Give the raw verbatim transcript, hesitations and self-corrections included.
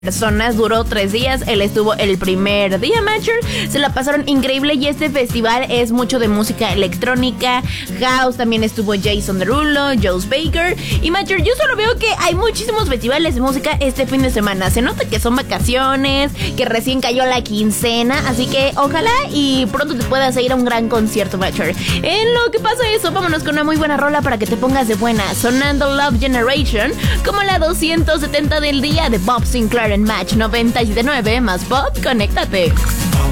personas, duró tres días, él estuvo el primer día, Matcher, se la pasaron increíble y este festival es mucho de música electrónica, house, también estuvo Jason Derulo, Joe Baker y Matcher, yo solo veo que hay muchísimos festivales de música este fin de semana, se nota que son vacaciones, que recién cayó la quincena, así que ojalá y pronto te puedas ir a un gran concierto, Matcher. En lo que pasa eso, vámonos con una muy buena rola para que te pongas de buena, sonando Love Generation, como la doscientos setenta del día de Bob Sinclair en Match noventa y nueve más Pop, conéctate.